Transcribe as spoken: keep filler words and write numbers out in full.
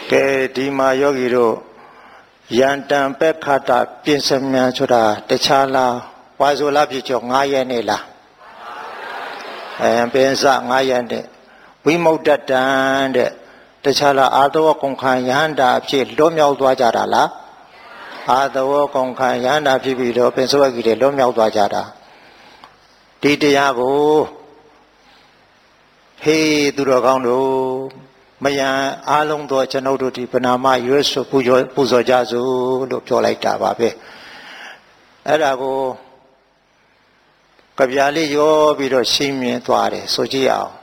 ကဲဒီမှာယောဂီတို့ယန္တံပက္ခတာပြင်စမြန်ဆိုတာတခြားလားဝါဆိုလားဖြစ်ကျော်ငါးရက်နေလားအဲပင်စငါးရက်နဲ့ဝိမု ဒ္ဒတံတဲ့တခြားလားအာသဝကုန်ခံယန္တာအဖြစ်လွတ်မြောက်သွားကြတာလားအာသဝကုန်ခံယန္တာဖြစ်ပြီးတော့ပင်စဝကိတွေလွတ်မြောက်သွားကြတာဒီတရားကိုဟေးသူတော်ကောင်းတို့မယံအားလုံးသောကျွန်ုပ်တို့ဒီပနာမရွေးဆိုပူဇော်ပူဇော်ကြစို့လို့ပြောလိုက်တာပါပဲအဲ့ဒါကိုကြပြလေးရောပြီးတော့ရှင်းမြင်သွားတယ်ဆိုကြည့်အောင်